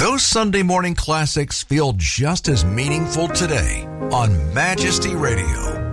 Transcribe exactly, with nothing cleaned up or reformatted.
Those Sunday morning classics feel just as meaningful today on Majesty Radio.